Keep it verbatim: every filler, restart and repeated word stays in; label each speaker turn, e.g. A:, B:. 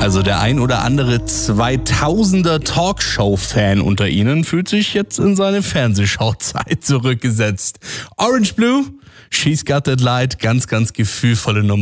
A: Also der ein oder andere zweitausender Talkshow-Fan unter Ihnen fühlt sich jetzt in seine Fernsehschauzeit zurückgesetzt. Orange Blue, She's Got That Light, ganz, ganz gefühlvolle Nummer.